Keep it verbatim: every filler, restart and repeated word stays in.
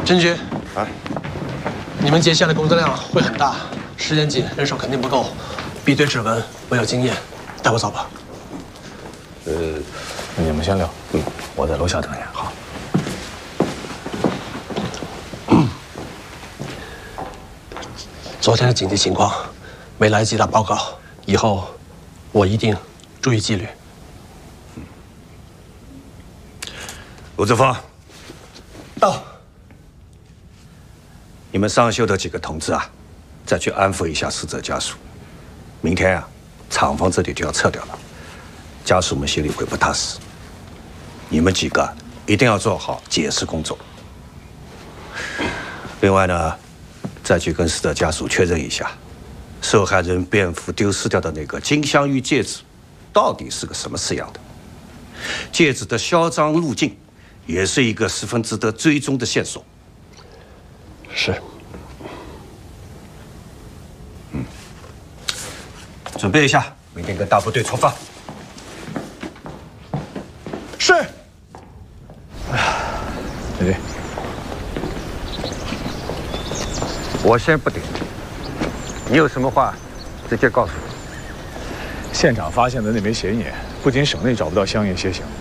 真君， 啊， 你们接下来工作量会很大，时间紧，人手肯定不够，比对指纹，我有经验，带我走吧。 呃，你们先聊，嗯，我在楼下等你。好。 昨天的紧急情况没来得及打报告，以后我一定注意纪律。 陆志峰， 到。 你们上秀的几个同志啊，再去安抚一下死者家属。明天啊，厂房这里就要撤掉了，家属们心里会不踏实。你们几个一定要做好解释工作。另外呢，再去跟死者家属确认一下，受害人便服丢失掉的那个金镶玉戒指，到底是个什么式样的？戒指的销赃路径，也是一个十分值得追踪的线索。 是。 嗯，准备一下，明天跟大部队出发。 是。 哎呀，姐姐， 我先不顶你，你有什么话直接告诉我。 现场发现的那枚鞋印，不仅省内找不到相应楔形，